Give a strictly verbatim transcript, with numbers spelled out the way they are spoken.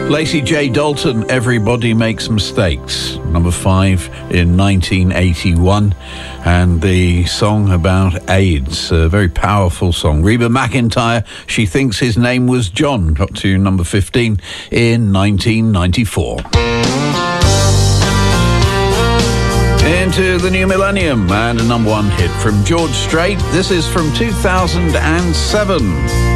Lacey J. Dalton, Everybody Makes Mistakes, number five in nineteen eighty-one, and the song about AIDS, a very powerful song. Reba McEntire, She Thinks His Name Was John, got to number fifteen in nineteen ninety-four. Into the new millennium, and a number one hit from George Strait. This is from two thousand seven.